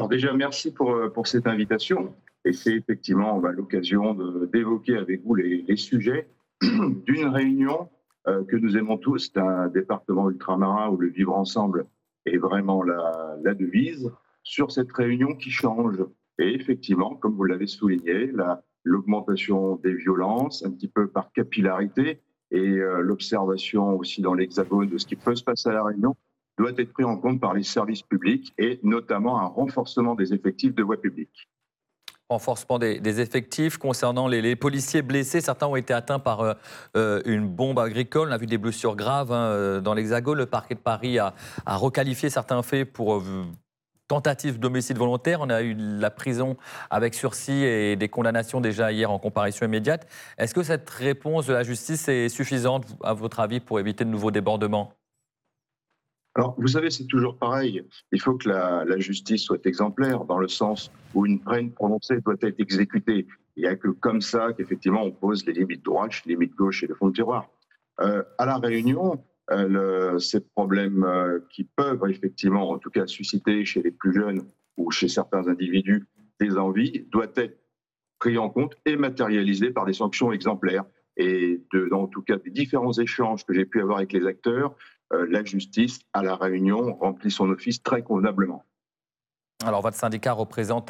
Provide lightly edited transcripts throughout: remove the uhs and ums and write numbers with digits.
déjà, merci pour cette invitation. Et c'est effectivement l'occasion d'évoquer avec vous les sujets d'une réunion que nous aimons tous. C'est un département ultramarin où le vivre ensemble est vraiment la devise. Sur cette réunion qui change. Et effectivement, comme vous l'avez souligné, l'augmentation des violences, un petit peu par capillarité, et l'observation aussi dans l'Hexagone de ce qui peut se passer à La Réunion, doit être pris en compte par les services publics et notamment un renforcement des effectifs de voie publique. Renforcement des effectifs. Concernant les policiers blessés, certains ont été atteints par une bombe agricole. On a vu des blessures graves dans l'Hexagone. Le parquet de Paris a requalifié certains faits pour tentative d'homicide volontaire. On a eu la prison avec sursis et des condamnations déjà hier en comparution immédiate. Est-ce que cette réponse de la justice est suffisante, à votre avis, pour éviter de nouveaux débordements ? Alors, vous savez, c'est toujours pareil. Il faut que la justice soit exemplaire, dans le sens où une peine prononcée doit être exécutée. Il n'y a que comme ça qu'effectivement on pose les limites droite, les limites gauche et le fond de tiroir. À La Réunion, ces problèmes qui peuvent effectivement, en tout cas, susciter chez les plus jeunes ou chez certains individus des envies, doivent être pris en compte et matérialisés par des sanctions exemplaires. Et en tout cas, des différents échanges que j'ai pu avoir avec les acteurs, la justice à La Réunion remplit son office très convenablement. Alors, votre syndicat représente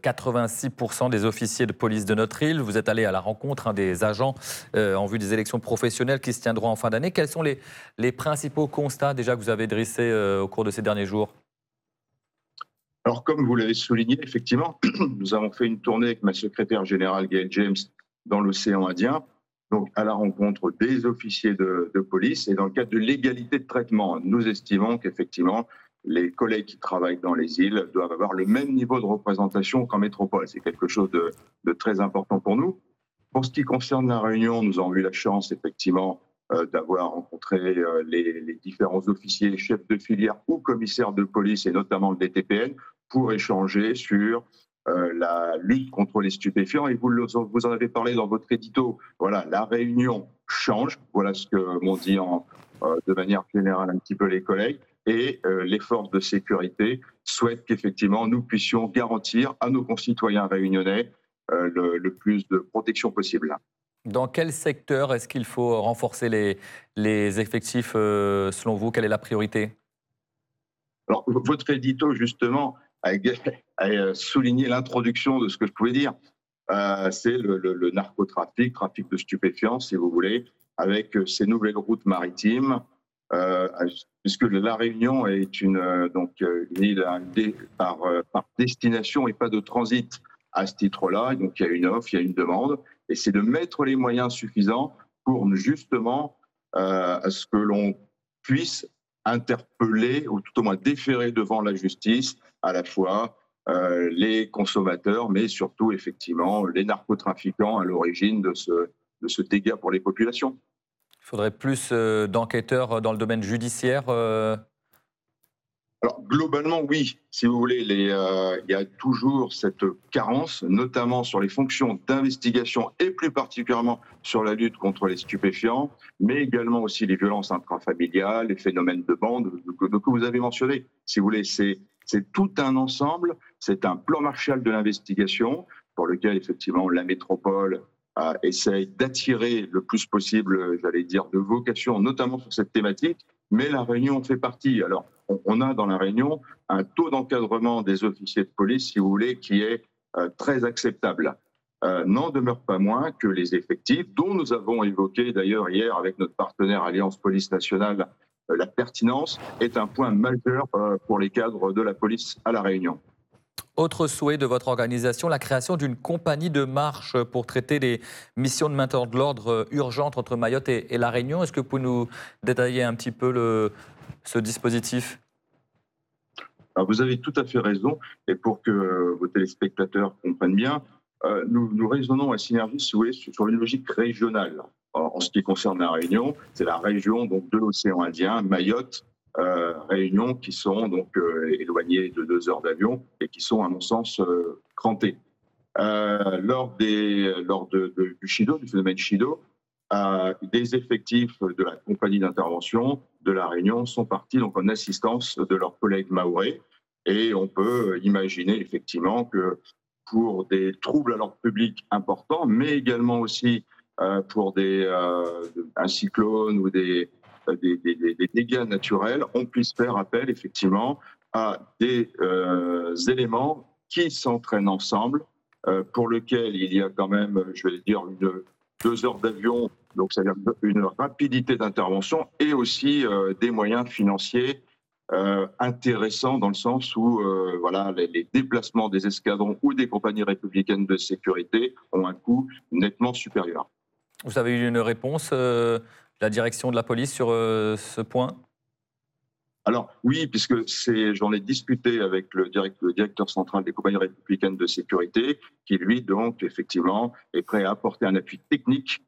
86% des officiers de police de notre île. Vous êtes allé à la rencontre des agents en vue des élections professionnelles qui se tiendront en fin d'année. Quels sont les principaux constats déjà que vous avez dressés au cours de ces derniers jours ? Alors, comme vous l'avez souligné, effectivement, nous avons fait une tournée avec ma secrétaire générale, Gail James, dans l'océan Indien, donc à la rencontre des officiers de police. Et dans le cadre de l'égalité de traitement, nous estimons qu'effectivement, les collègues qui travaillent dans les îles doivent avoir le même niveau de représentation qu'en métropole. C'est quelque chose de très important pour nous. Pour ce qui concerne La Réunion, nous avons eu la chance, effectivement, d'avoir rencontré les différents officiers, chefs de filière ou commissaires de police, et notamment le DTPN, pour échanger sur la lutte contre les stupéfiants. Et vous en avez parlé dans votre édito. Voilà, La Réunion change. Voilà ce que m'ont dit de manière générale un petit peu les collègues. Et les forces de sécurité souhaitent qu'effectivement nous puissions garantir à nos concitoyens réunionnais le plus de protection possible. Dans quel secteur est-ce qu'il faut renforcer les effectifs selon vous ? Quelle est la priorité ? Alors, votre édito, justement, a souligné l'introduction de ce que je pouvais dire. C'est le narcotrafic, trafic de stupéfiants, si vous voulez, avec ces nouvelles routes maritimes, puisque La Réunion est une île par destination et pas de transit à ce titre-là. Donc il y a une offre, il y a une demande, et c'est de mettre les moyens suffisants pour justement à ce que l'on puisse interpeller ou tout au moins déférer devant la justice à la fois les consommateurs, mais surtout effectivement les narcotrafiquants à l'origine de ce dégât pour les populations. Il faudrait plus d'enquêteurs dans le domaine judiciaire Alors, globalement, oui. Si vous voulez, il y a toujours cette carence, notamment sur les fonctions d'investigation et plus particulièrement sur la lutte contre les stupéfiants, mais également aussi les violences intrafamiliales, les phénomènes de bande que vous avez mentionnés. Si vous voulez, c'est tout un ensemble, c'est un plan Marshall de l'investigation pour lequel, effectivement, la métropole essaye d'attirer le plus possible, j'allais dire, de vocations, notamment sur cette thématique, mais La Réunion en fait partie. Alors, on a dans La Réunion un taux d'encadrement des officiers de police, si vous voulez, qui est très acceptable. N'en demeure pas moins que les effectifs, dont nous avons évoqué d'ailleurs hier avec notre partenaire Alliance Police Nationale, la pertinence est un point majeur pour les cadres de la police à La Réunion. Autre souhait de votre organisation, la création d'une compagnie de marche pour traiter des missions de maintien de l'ordre urgentes entre Mayotte et La Réunion. Est-ce que vous pouvez nous détailler un petit peu ce dispositif ? Alors vous avez tout à fait raison, et pour que vos téléspectateurs comprennent bien, nous raisonnons à Synergie sur une logique régionale. En ce qui concerne La Réunion, c'est la région donc, de l'océan Indien, Mayotte, Réunion, qui sont donc éloignées de 2 heures d'avion et qui sont, à mon sens, crantées. Lors du Chido, du phénomène Chido, des effectifs de la compagnie d'intervention de La Réunion sont partis donc en assistance de leurs collègues mahorais Et on peut imaginer effectivement que pour des troubles à l'ordre public importants, mais également aussi pour un cyclone ou des dégâts naturels, on puisse faire appel effectivement à des éléments qui s'entraînent ensemble, pour lequel il y a quand même, je vais dire, 2 heures d'avion, donc ça veut dire une rapidité d'intervention et aussi des moyens financiers intéressants dans le sens où voilà, les déplacements des escadrons ou des compagnies républicaines de sécurité ont un coût nettement supérieur. Vous avez eu une réponse de la direction de la police sur ce point? Alors oui, puisque j'en ai discuté avec le directeur central des compagnies républicaines de sécurité, qui lui donc effectivement est prêt à apporter un appui technique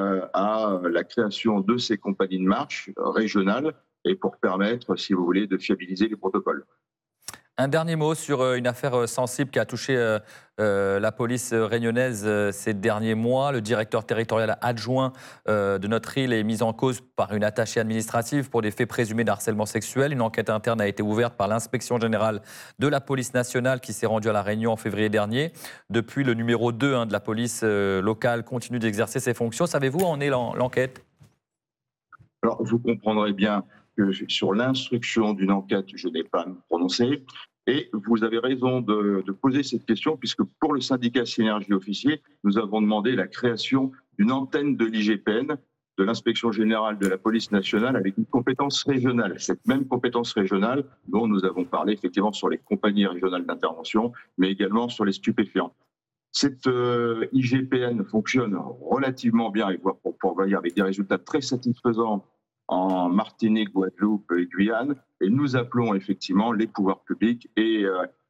à la création de ces compagnies de marche régionales et pour permettre, si vous voulez, de fiabiliser les protocoles. Un dernier mot sur une affaire sensible qui a touché la police réunionnaise ces derniers mois. Le directeur territorial adjoint de notre île est mis en cause par une attachée administrative pour des faits présumés d'harcèlement sexuel. Une enquête interne a été ouverte par l'inspection générale de la police nationale qui s'est rendue à La Réunion en février dernier. Depuis, le numéro 2 de la police locale continue d'exercer ses fonctions. Savez-vous où en est l'enquête? Alors, vous comprendrez bien que sur l'instruction d'une enquête, je n'ai pas à me prononcer. Et vous avez raison de poser cette question, puisque pour le syndicat Synergie Officiers, nous avons demandé la création d'une antenne de l'IGPN, de l'Inspection générale de la police nationale, avec une compétence régionale. Cette même compétence régionale dont nous avons parlé effectivement sur les compagnies régionales d'intervention, mais également sur les stupéfiants. Cette IGPN fonctionne relativement bien, et voire pour dire avec des résultats très satisfaisants en Martinique, Guadeloupe et Guyane. Et nous appelons effectivement les pouvoirs publics et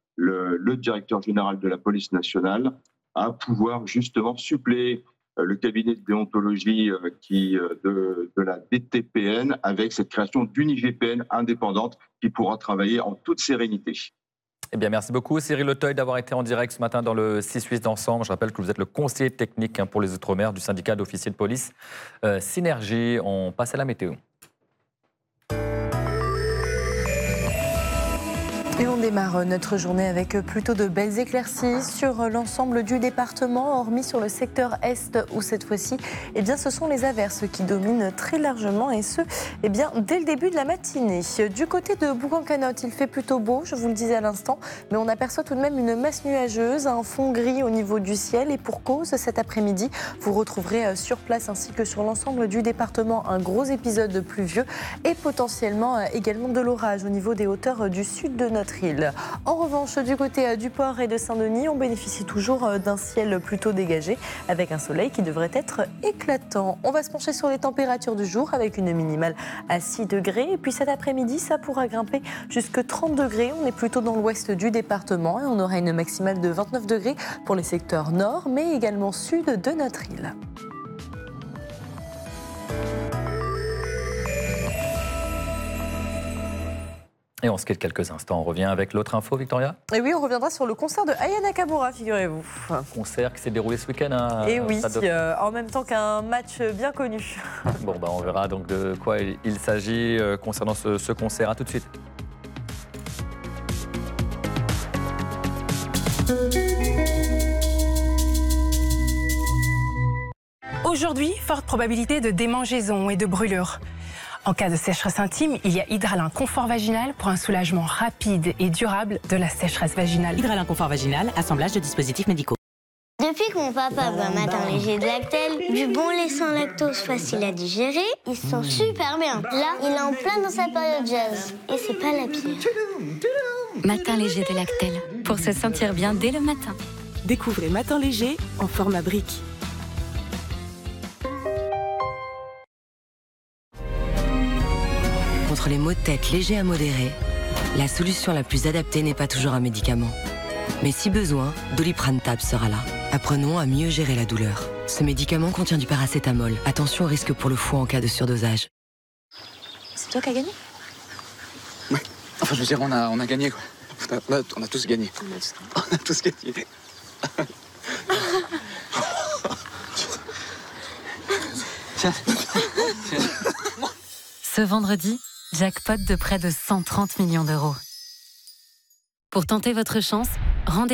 le directeur général de la police nationale à pouvoir justement suppléer le cabinet de déontologie de la DTPN avec cette création d'une IGPN indépendante qui pourra travailler en toute sérénité. Eh bien, merci beaucoup, Cyril Auteuil, d'avoir été en direct ce matin dans le 6-8 d'Ensemble. Je rappelle que vous êtes le conseiller technique pour les Outre-mer du syndicat d'officiers de police Synergie. On passe à la météo. Et on démarre notre journée avec plutôt de belles éclaircies sur l'ensemble du département, hormis sur le secteur est où cette fois-ci, eh bien, ce sont les averses qui dominent très largement et ce, eh bien, dès le début de la matinée. Du côté de Boucan-Canotte, il fait plutôt beau, je vous le disais à l'instant, mais on aperçoit tout de même une masse nuageuse, un fond gris au niveau du ciel et pour cause, cet après-midi, vous retrouverez sur place ainsi que sur l'ensemble du département un gros épisode pluvieux et potentiellement également de l'orage au niveau des hauteurs du sud de notre île. En revanche, du côté du port et de Saint-Denis, on bénéficie toujours d'un ciel plutôt dégagé avec un soleil qui devrait être éclatant. On va se pencher sur les températures du jour avec une minimale à 6 degrés. Et puis cet après-midi, ça pourra grimper jusqu'à 30 degrés. On est plutôt dans l'ouest du département et on aura une maximale de 29 degrés pour les secteurs nord, mais également sud de notre île. Et on se quitte quelques instants. On revient avec l'autre info, Victoria. Et oui, on reviendra sur le concert de Aya Nakamura, figurez-vous. Un concert qui s'est déroulé ce week-end. Et oui, en même temps qu'un match bien connu. Bon, on verra donc de quoi il s'agit concernant ce concert. À tout de suite. Aujourd'hui, forte probabilité de démangeaison et de brûlure. En cas de sécheresse intime, il y a Hydralin Confort Vaginal pour un soulagement rapide et durable de la sécheresse vaginale. Hydralin Confort Vaginal, assemblage de dispositifs médicaux. Depuis que mon papa boit Matin Léger de Lactel, du bon lait sans lactose facile à digérer, il se sent super bien. Là, il est en plein dans sa période jazz. Et c'est pas la pire. Matin Léger de Lactel, pour se sentir bien dès le matin. Découvrez Matin Léger en format brique. Contre les maux de tête légers à modérés, la solution la plus adaptée n'est pas toujours un médicament. Mais si besoin, Doliprane Tab sera là. Apprenons à mieux gérer la douleur. Ce médicament contient du paracétamol. Attention au risque pour le foie en cas de surdosage. C'est toi qui as gagné ? Ouais. Enfin, je veux dire, on a gagné, quoi. On a tous gagné. On a tous gagné. Tiens. Ce vendredi, jackpot de près de 130 millions d'euros. Pour tenter votre chance, rendez